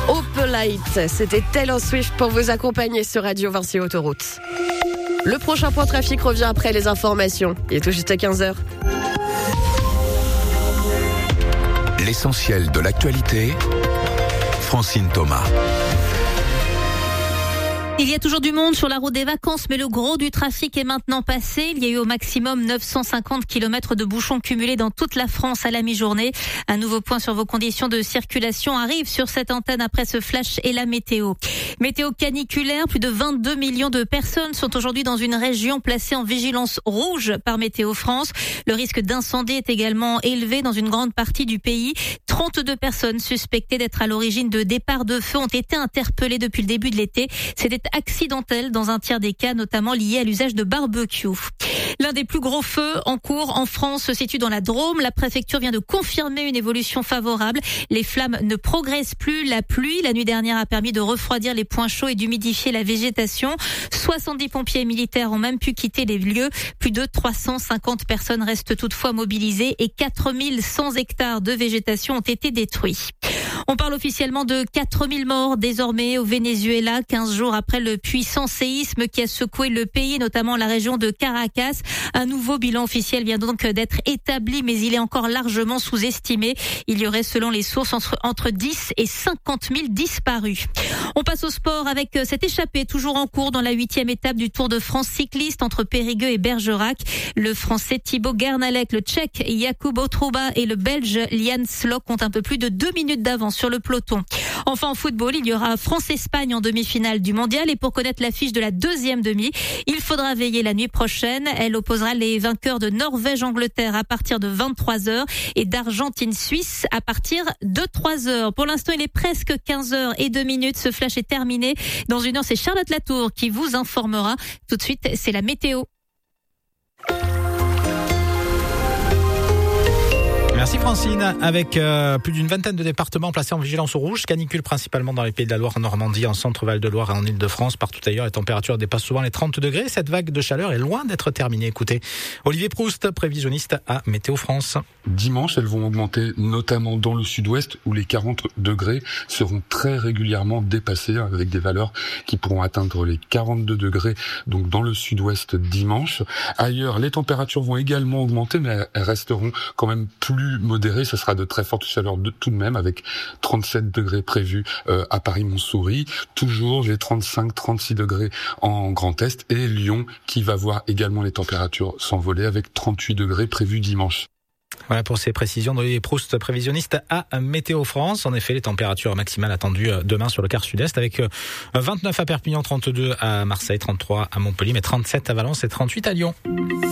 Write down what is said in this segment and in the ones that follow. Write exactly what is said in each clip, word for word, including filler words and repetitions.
Opelite, c'était Taylor Swift pour vous accompagner sur Radio Vinci Autoroute. Le prochain point trafic revient après les informations. Il est tout juste à quinze heures. L'essentiel de l'actualité, Francine Thomas. Il y a toujours du monde sur la route des vacances, mais le gros du trafic est maintenant passé. Il y a eu au maximum neuf cent cinquante kilomètres de bouchons cumulés dans toute la France à la mi-journée. Un nouveau point sur vos conditions de circulation arrive sur cette antenne après ce flash et la météo. Météo caniculaire, plus de vingt-deux millions de personnes sont aujourd'hui dans une région placée en vigilance rouge par Météo France. Le risque d'incendie est également élevé dans une grande partie du pays. trente-deux personnes suspectées d'être à l'origine de départs de feu ont été interpellées depuis le début de l'été. C'était accidentel dans un tiers des cas, notamment liés à l'usage de barbecue. L'un des plus gros feux en cours en France se situe dans la Drôme. La préfecture vient de confirmer une évolution favorable. Les flammes ne progressent plus. La pluie, la nuit dernière, a permis de refroidir les points chauds et d'humidifier la végétation. soixante-dix pompiers militaires ont même pu quitter les lieux. Plus de trois cent cinquante personnes restent toutefois mobilisées et quatre mille cent hectares de végétation ont été détruits. On parle officiellement de quatre mille morts désormais au Venezuela, quinze jours après le puissant séisme qui a secoué le pays, notamment la région de Caracas. Un nouveau bilan officiel vient donc d'être établi, mais il est encore largement sous-estimé. Il y aurait, selon les sources, entre, entre dix et cinquante mille disparus. On passe au sport avec cette échappée toujours en cours dans la huitième étape du Tour de France cycliste entre Périgueux et Bergerac. Le Français Thibaut Gernalec, le Tchèque Jakub Otruba et le Belge Lian Slok ont un peu plus de deux minutes d'avance sur le peloton. Enfin, en football, il y aura France-Espagne en demi-finale du mondial. Et pour connaître l'affiche de la deuxième demi, il faudra veiller la nuit prochaine. Elle opposera les vainqueurs de Norvège-Angleterre à partir de vingt-trois heures et d'Argentine-Suisse à partir de trois heures. Pour l'instant, il est presque quinze heures et deux minutes. Ce flash est terminé. Dans une heure, c'est Charlotte Latour qui vous informera. Tout de suite, c'est la météo. Merci Francine. Avec euh, plus d'une vingtaine de départements placés en vigilance rouge, canicule principalement dans les Pays de la Loire, en Normandie, en Centre-Val de Loire et en Île-de-France. Partout ailleurs, les températures dépassent souvent les trente degrés. Cette vague de chaleur est loin d'être terminée. Écoutez, Olivier Proust, prévisionniste à Météo France. Dimanche, elles vont augmenter, notamment dans le sud-ouest, où les quarante degrés seront très régulièrement dépassés, avec des valeurs qui pourront atteindre les quarante-deux degrés, donc dans le sud-ouest dimanche. Ailleurs, les températures vont également augmenter, mais elles resteront quand même plus modéré, ce sera de très fortes chaleurs de tout de même, avec trente-sept degrés prévus euh, à Paris-Montsouris, toujours les trente-cinq trente-six degrés en Grand Est, et Lyon qui va voir également les températures s'envoler avec trente-huit degrés prévus dimanche. Voilà pour ces précisions d'Olivier Proust, prévisionniste à Météo France. En effet, les températures maximales attendues demain sur le quart sud-est, avec vingt-neuf à Perpignan, trente-deux à Marseille, trente-trois à Montpellier, mais trente-sept à Valence et trente-huit à Lyon.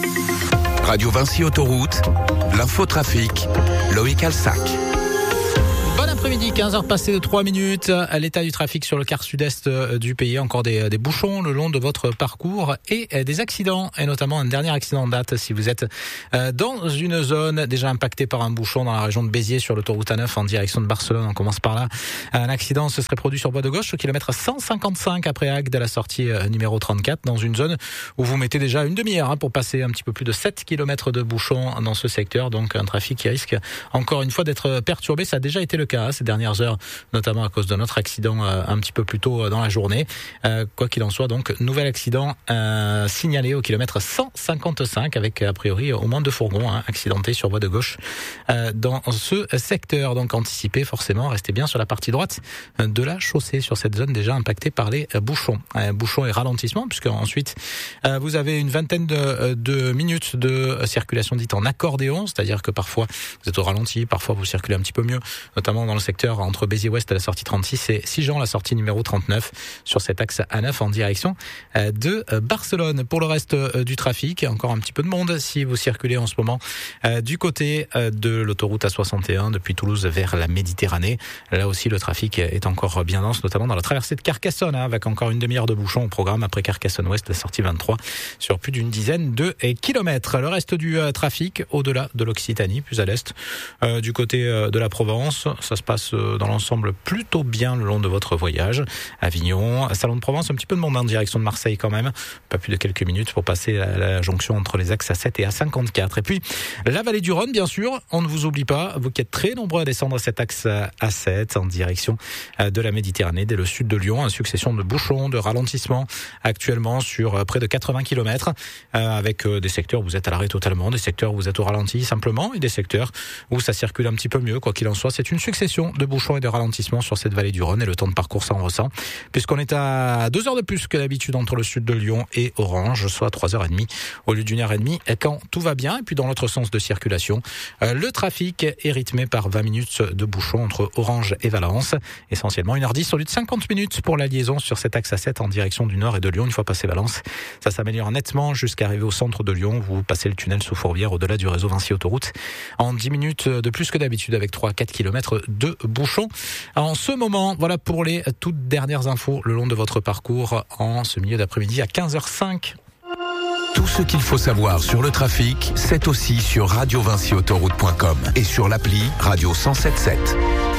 Radio Vinci Autoroute, l'infotrafic, Loïc Alsac. Bon après-midi, quinze heures passées de trois minutes. À l'état du trafic sur le quart sud-est du pays, encore des, des bouchons le long de votre parcours et des accidents, et notamment un dernier accident en date si vous êtes dans une zone déjà impactée par un bouchon dans la région de Béziers sur l'autoroute A neuf en direction de Barcelone. On commence par là. Un accident se serait produit sur voie de gauche au kilomètre cent cinquante-cinq après Agde à la sortie numéro trente-quatre, dans une zone où vous mettez déjà une demi-heure pour passer un petit peu plus de sept kilomètres de bouchons dans ce secteur. Donc un trafic qui risque encore une fois d'être perturbé. Ça a déjà été le cas ces dernières heures, notamment à cause de notre accident euh, un petit peu plus tôt dans la journée. Euh, quoi qu'il en soit, donc, nouvel accident euh, signalé au kilomètre cent cinquante-cinq avec a priori au moins deux fourgons hein, accidentés sur voie de gauche euh, dans ce secteur. Donc anticipé forcément, restez bien sur la partie droite de la chaussée sur cette zone déjà impactée par les bouchons. Euh, bouchons et ralentissement, puisque ensuite euh, vous avez une vingtaine de, de minutes de circulation dite en accordéon, c'est-à-dire que parfois vous êtes au ralenti, parfois vous circulez un petit peu mieux, notamment dans le secteur entre Béziers-Ouest à la sortie trente-six et Sigean, la sortie numéro trente-neuf sur cet axe A neuf en direction de Barcelone. Pour le reste du trafic, encore un petit peu de monde si vous circulez en ce moment du côté de l'autoroute A soixante et un depuis Toulouse vers la Méditerranée. Là aussi, le trafic est encore bien dense, notamment dans la traversée de Carcassonne, avec encore une demi-heure de bouchon au programme après Carcassonne-Ouest, la sortie vingt-trois sur plus d'une dizaine de kilomètres. Le reste du trafic au-delà de l'Occitanie, plus à l'est, du côté de la Provence, ça se passe dans l'ensemble plutôt bien le long de votre voyage. Avignon, Salon de Provence, un petit peu de monde en direction de Marseille quand même. Pas plus de quelques minutes pour passer à la jonction entre les axes A sept et A cinquante-quatre. Et puis, la vallée du Rhône, bien sûr. On ne vous oublie pas, vous qui êtes très nombreux à descendre cet axe A sept en direction de la Méditerranée, dès le sud de Lyon. Une succession de bouchons, de ralentissements actuellement sur près de quatre-vingts kilomètres, avec des secteurs où vous êtes à l'arrêt totalement, des secteurs où vous êtes au ralenti simplement et des secteurs où ça circule un petit peu mieux. Quoi qu'il en soit, c'est une succession de bouchons et de ralentissements sur cette vallée du Rhône et le temps de parcours s'en ressent, puisqu'on est à deux heures de plus que d'habitude entre le sud de Lyon et Orange, soit trois heures trente au lieu d'une heure et demie quand tout va bien. Et puis dans l'autre sens de circulation, le trafic est rythmé par vingt minutes de bouchons entre Orange et Valence, essentiellement une heure dix au lieu de cinquante minutes pour la liaison sur cet axe A sept en direction du nord et de Lyon. Une fois passé Valence, ça s'améliore nettement jusqu'à arriver au centre de Lyon. Vous passez le tunnel sous Fourvière au-delà du réseau Vinci Autoroute en dix minutes de plus que d'habitude, avec trois à quatre kilomètres de bouchons en ce moment. Voilà pour les toutes dernières infos le long de votre parcours en ce milieu d'après-midi à quinze heures cinq. Tout ce qu'il faut savoir sur le trafic, c'est aussi sur radio vinci autoroute point com et sur l'appli Radio cent sept sept.